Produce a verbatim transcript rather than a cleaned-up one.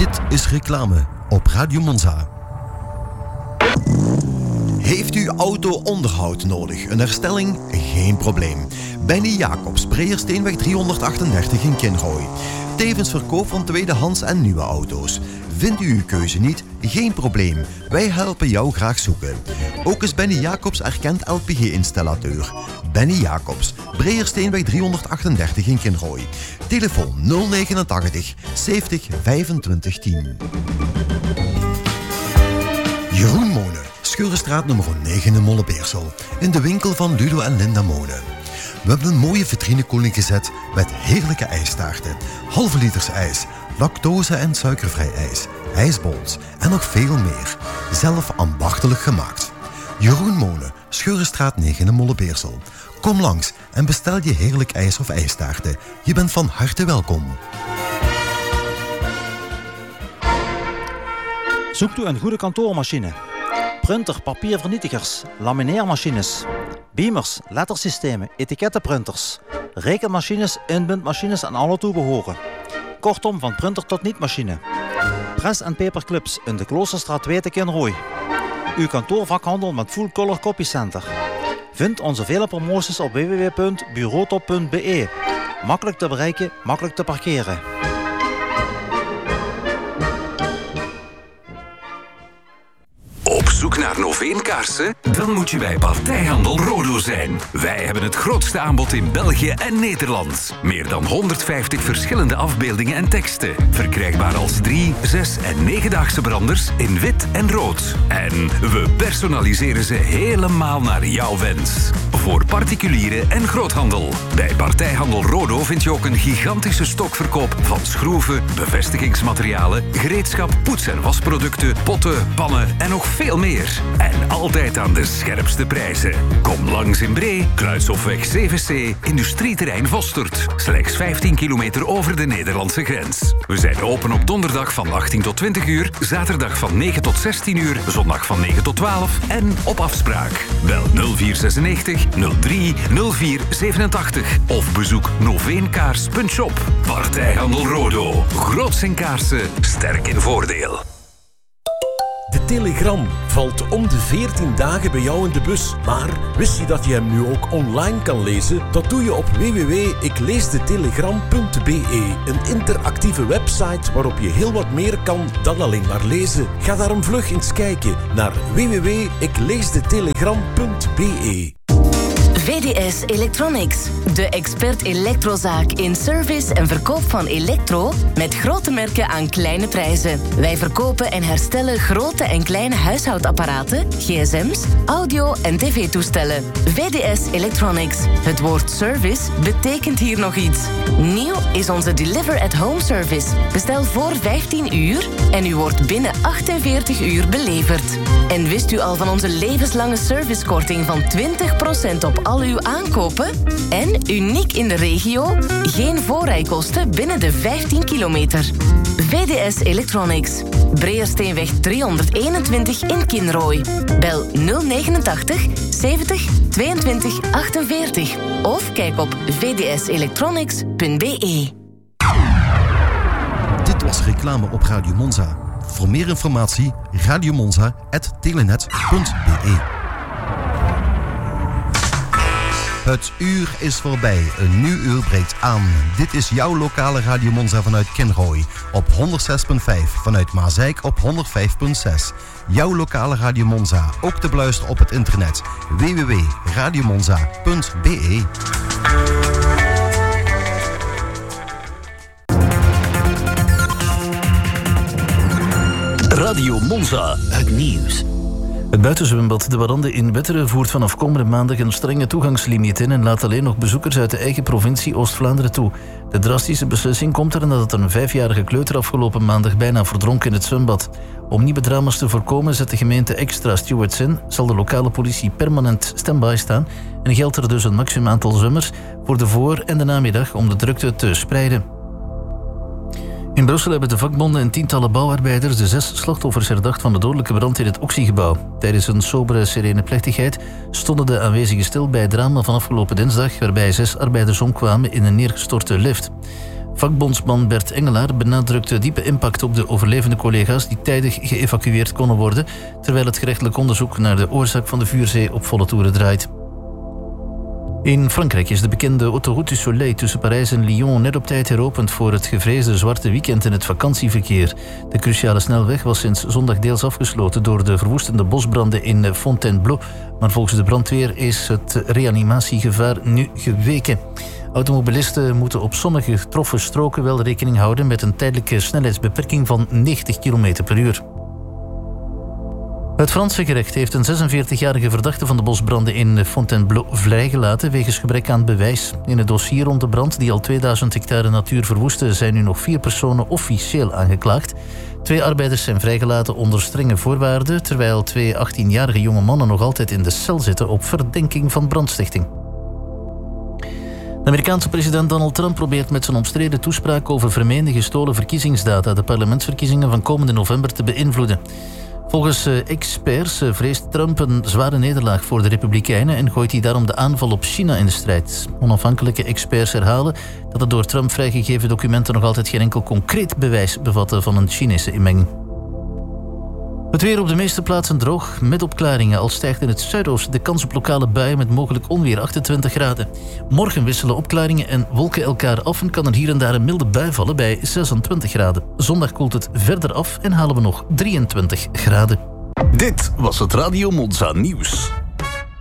Dit is reclame op Radio Monza. Heeft u auto-onderhoud nodig? Een herstelling? Geen probleem. Benny Jacobs, Breersteenweg driehonderdachtendertig in Kinrooi. Tevens verkoop van tweedehands en nieuwe auto's. Vindt u uw keuze niet? Geen probleem. Wij helpen jou graag zoeken. Ook is Benny Jacobs erkend L P G-installateur. Benny Jacobs, Breersteenweg driehonderdachtendertig in Kinrooi. Telefoon nul negenentachtig zeventig vijfentwintig tien. Jeroen Monen, Scheurenstraat nummer negen in Molle-Beersel. In de winkel van Ludo en Linda Monen. We hebben een mooie vitrinekoeling gezet met heerlijke ijstaarten, halve liters ijs, lactose- en suikervrij ijs, ijsbols en nog veel meer. Zelf ambachtelijk gemaakt. Jeroen Monen, Scheurenstraat negen in Molle-Beersel. Kom langs en bestel je heerlijk ijs of ijstaarten. Je bent van harte welkom. Zoekt u een goede kantoormachine? Printer, papiervernietigers, lamineermachines, beamers, lettersystemen, etikettenprinters, rekenmachines, inbindmachines en alle toebehoren. Kortom, van printer tot niet-machine. Press en paperclips in de Kloosterstraat twee te Kinrooi. Uw kantoorvakhandel met Full Color Copy Center. Vind onze vele promoties op w w w punt bureautop punt b e. Makkelijk te bereiken, makkelijk te parkeren. Op zoek naar Noveen-kaarsen? Dan moet je bij Partijhandel Rodo zijn. Wij hebben het grootste aanbod in België en Nederland. Meer dan honderdvijftig verschillende afbeeldingen en teksten. Verkrijgbaar als drie, zes en negendaagse branders in wit en rood. En we personaliseren ze helemaal naar jouw wens. Voor particulieren en groothandel. Bij Partijhandel Rodo vind je ook een gigantische stokverkoop van schroeven, bevestigingsmaterialen, gereedschap, poets- en wasproducten, potten, pannen en nog veel meer. En altijd aan de scherpste prijzen. Kom langs in Bree, Kruishofweg zeven C, Industrieterrein Vostert. Slechts vijftien kilometer over de Nederlandse grens. We zijn open op donderdag van achttien tot twintig uur, zaterdag van negen tot zestien uur, zondag van negen tot twaalf en op afspraak. Bel nul vier zesennegentig nul drie nul vier zevenentachtig of bezoek noveenkaars punt shop. Partijhandel Rodo. Groots in kaarsen, sterk in voordeel. De Telegram valt om de veertien dagen bij jou in de bus. Maar wist je dat je hem nu ook online kan lezen? Dat doe je op w w w punt ik lees de telegram punt b e. Een interactieve website waarop je heel wat meer kan dan alleen maar lezen. Ga daarom vlug eens kijken naar w w w punt ik lees de telegram punt b e. V D S Electronics, de expert elektrozaak in service en verkoop van elektro met grote merken aan kleine prijzen. Wij verkopen en herstellen grote en kleine huishoudapparaten, gsm's, audio- en tv-toestellen. V D S Electronics. Het woord service betekent hier nog iets. Nieuw is onze Deliver at Home service. Bestel voor vijftien uur en u wordt binnen achtenveertig uur beleverd. En wist u al van onze levenslange servicekorting van twintig procent op al uw aankopen? En, uniek in de regio, geen voorrijkosten binnen de vijftien kilometer. V D S Electronics. Breersteenweg driehonderdeenentwintig in Kinrooi. Bel nul negenentachtig zeventig tweeëntwintig achtenveertig of kijk op v d s electronics punt b e. Dit was reclame op Radio Monza. Voor meer informatie radiomonza punt telenet punt b e. Het uur is voorbij. Een nieuw uur breekt aan. Dit is jouw lokale Radio Monza vanuit Kinrooi. Op honderdzes komma vijf. Vanuit Maasijk op honderdvijf komma zes. Jouw lokale Radio Monza. Ook te beluisteren op het internet. w w w punt radiomonza punt b e. Radio Monza. Het nieuws. Het buitenzwembad De Warande in Wetteren voert vanaf komende maandag een strenge toegangslimiet in en laat alleen nog bezoekers uit de eigen provincie Oost-Vlaanderen toe. De drastische beslissing komt er nadat een vijfjarige kleuter afgelopen maandag bijna verdronk in het zwembad. Om nieuwe drama's te voorkomen zet de gemeente extra stewards in, zal de lokale politie permanent stand-by staan en geldt er dus een maximum aantal zwemmers voor de voor- en de namiddag om de drukte te spreiden. In Brussel hebben de vakbonden en tientallen bouwarbeiders de zes slachtoffers herdacht van de dodelijke brand in het Oxygebouw. Tijdens een sobere serene plechtigheid stonden de aanwezigen stil bij het drama van afgelopen dinsdag, waarbij zes arbeiders omkwamen in een neergestorte lift. Vakbondsman Bert Engelaar benadrukt de diepe impact op de overlevende collega's die tijdig geëvacueerd konden worden, terwijl het gerechtelijk onderzoek naar de oorzaak van de vuurzee op volle toeren draait. In Frankrijk is de bekende Autoroute du Soleil tussen Parijs en Lyon net op tijd heropend voor het gevreesde zwarte weekend in het vakantieverkeer. De cruciale snelweg was sinds zondag deels afgesloten door de verwoestende bosbranden in Fontainebleau, maar volgens de brandweer is het reanimatiegevaar nu geweken. Automobilisten moeten op sommige getroffen stroken wel rekening houden met een tijdelijke snelheidsbeperking van negentig kilometer per uur. Het Franse gerecht heeft een zesenveertigjarige verdachte van de bosbranden in Fontainebleau vrijgelaten wegens gebrek aan bewijs. In het dossier rond de brand die al tweeduizend hectare natuur verwoestte zijn nu nog vier personen officieel aangeklaagd. Twee arbeiders zijn vrijgelaten onder strenge voorwaarden, terwijl twee achttienjarige jonge mannen nog altijd in de cel zitten op verdenking van brandstichting. De Amerikaanse president Donald Trump probeert met zijn omstreden toespraak over vermeende gestolen verkiezingsdata de parlementsverkiezingen van komende november te beïnvloeden. Volgens experts vreest Trump een zware nederlaag voor de Republikeinen en gooit hij daarom de aanval op China in de strijd. Onafhankelijke experts herhalen dat de door Trump vrijgegeven documenten nog altijd geen enkel concreet bewijs bevatten van een Chinese inmenging. Het weer op de meeste plaatsen droog, met opklaringen. Al stijgt in het zuidoosten de kans op lokale buien met mogelijk onweer achtentwintig graden. Morgen wisselen opklaringen en wolken elkaar af en kan er hier en daar een milde bui vallen bij zesentwintig graden. Zondag koelt het verder af en halen we nog drieëntwintig graden. Dit was het Radio Monza nieuws.